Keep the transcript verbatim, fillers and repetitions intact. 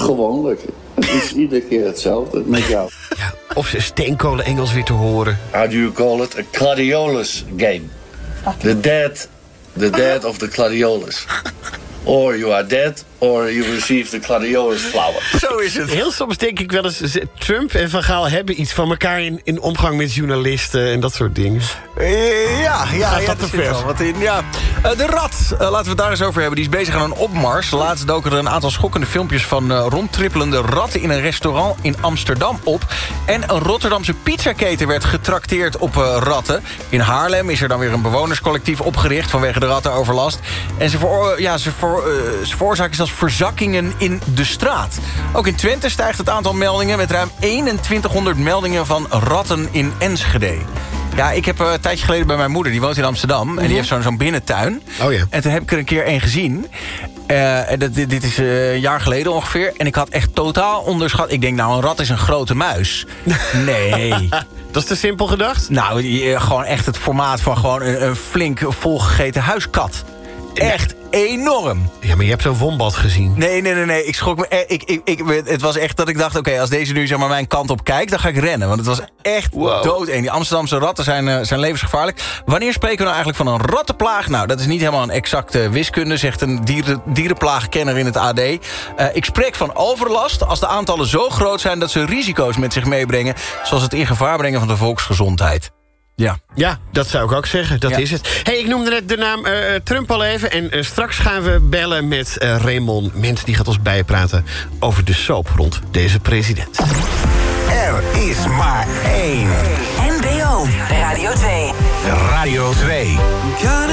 Gewoonlijk. Het is iedere keer hetzelfde met jou. Ja, of ze steenkolen Engels weer te horen. How do you call it? A gladiolus game. The dead, the dead of the gladiolus. Or you are dead, or you receive the gladiolus flower. Zo is het. Heel soms denk ik wel eens, Trump en Van Gaal hebben iets van elkaar in, in omgang met journalisten en dat soort dingen. Uh, ja, ja, Gaat ja, dat te ver? wel wat in. Ja. Uh, de rat, uh, laten we het daar eens over hebben. Die is bezig aan een opmars. Laatst doken er een aantal schokkende filmpjes van uh, rondtrippelende ratten in een restaurant in Amsterdam op. En een Rotterdamse pizzaketen werd getrakteerd op uh, ratten. In Haarlem is er dan weer een bewonerscollectief opgericht vanwege de rattenoverlast. En ze, voor, uh, ja, ze, voor, uh, ze veroorzaken zelfs verzakkingen in de straat. Ook in Twente stijgt het aantal meldingen met ruim eenentwintighonderd meldingen van ratten in Enschede. Ja, ik heb uh, een tijdje geleden bij mijn moeder, die woont in Amsterdam. Mm-hmm. En die heeft zo'n zo'n binnentuin. Oh ja. En toen heb ik er een keer één gezien. Uh, dit, dit is uh, een jaar geleden ongeveer. En ik had echt totaal onderschat. Ik denk, nou, een rat is een grote muis. Nee. Dat is te simpel gedacht? Nou, uh, gewoon echt het formaat van gewoon een, een flink volgegeten huiskat. Echt enorm. Ja, maar je hebt zo'n wombat gezien. Nee, nee, nee, nee. Ik schrok me. Ik, ik, ik, het was echt dat ik dacht, oké, okay, als deze nu zeg maar mijn kant op kijkt, dan ga ik rennen. Want het was echt wow. doodeng. Die Amsterdamse ratten zijn, uh, zijn levensgevaarlijk. Wanneer spreken we nou eigenlijk van een rattenplaag? Nou, dat is niet helemaal een exacte wiskunde, zegt een dieren, dierenplaagkenner in het A D. Uh, ik spreek van overlast als de aantallen zo groot zijn dat ze risico's met zich meebrengen, zoals het in gevaar brengen van de volksgezondheid. Ja. Ja, dat zou ik ook zeggen. Dat ja. is het. Hey, ik noemde net de naam uh, Trump al even. En uh, straks gaan we bellen met uh, Raymond Ment. Die gaat ons bijpraten over de soap rond deze president. Er is maar één. N B O Radio twee. Radio twee.